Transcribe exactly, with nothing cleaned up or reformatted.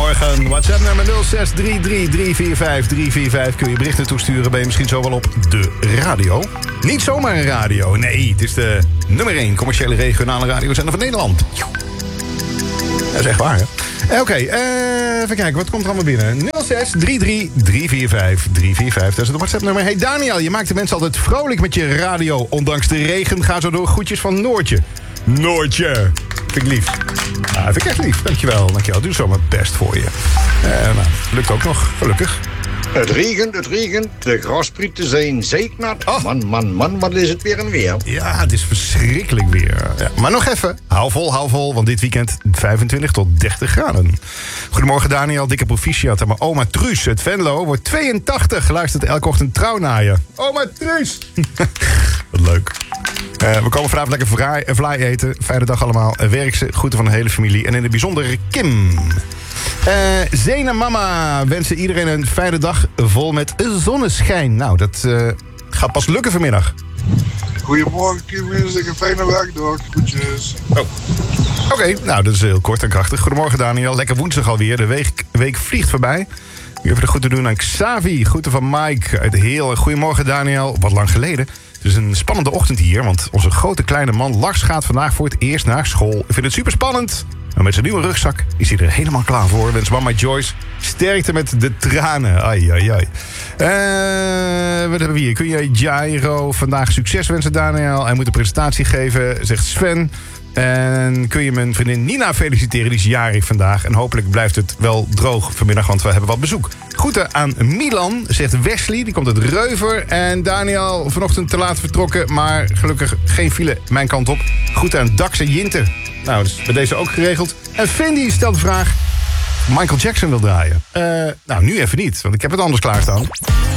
Goedemorgen, WhatsApp nummer nul zes drie drie drie vier vijf drie vier vijf. Kun je berichten toesturen, ben je misschien zo wel op de radio. Niet zomaar een radio, nee, het is de nummer één commerciële regionale radiozender van Nederland. Dat is echt waar, hè? Oké, okay, uh, even kijken, wat komt er allemaal binnen? nul zes drie drie drie vier vijf drie vier vijf, dat is het WhatsApp-nummer. Hey Daniel, je maakt de mensen altijd vrolijk met je radio. Ondanks de regen, ga zo door. Groetjes van Noortje. Noortje, vind ik lief. Ah, vind ik echt lief, dankjewel. Dankjewel, doe zo mijn best voor je. Uh, nou, lukt ook nog, gelukkig. Het regent, het regent, de grasprieten zijn zeiknat. Oh. Man, man, man, wat is het weer een weer. Ja, het is verschrikkelijk weer. Ja, maar nog even, hou vol, hou vol, want dit weekend vijfentwintig tot dertig graden. Goedemorgen Daniel, dikke proficiat. En mijn oma Truus uit Venlo wordt tweeëntachtig. Luistert elke ochtend trouw naar je. Oma Truus! Wat leuk. Uh, we komen vanavond lekker fly, fly eten. Fijne dag allemaal. Uh, werk ze, groeten van de hele familie. En in het bijzonder Kim. Uh, Zena mama wensen iedereen een fijne dag vol met zonneschijn. Nou, dat uh, gaat pas lukken vanmiddag. Goedemorgen, Kim. Wens ik een fijne werkdag. Groetjes. Oh. Oké, okay, nou, dat is heel kort en krachtig. Goedemorgen, Daniel. Lekker woensdag alweer. De week, week vliegt voorbij. Even de groeten doen aan Xavi. Groeten van Mike uit Heel. Goedemorgen, Daniel. Wat lang geleden. Het is een spannende ochtend hier, want onze grote kleine man Lars gaat vandaag voor het eerst naar school. Ik vind het super spannend. Maar met zijn nieuwe rugzak is hij er helemaal klaar voor. Wens mama Joyce sterkte met de tranen. Ai, ai, ai. Uh, wat hebben we hier? Kun jij Jairo vandaag succes wensen, Daniel? Hij moet een presentatie geven, zegt Sven. En kun je mijn vriendin Nina feliciteren, die is jarig vandaag. En hopelijk blijft het wel droog vanmiddag, want we hebben wat bezoek. Groeten aan Milan, zegt Wesley, die komt uit Reuver. En Daniel, vanochtend te laat vertrokken, maar gelukkig geen file mijn kant op. Groeten aan Dax en Jinte. Nou, dat is bij deze ook geregeld. En Fendi stelt de vraag, Michael Jackson wil draaien. Uh, nou, nu even niet, want ik heb het anders klaarstaan.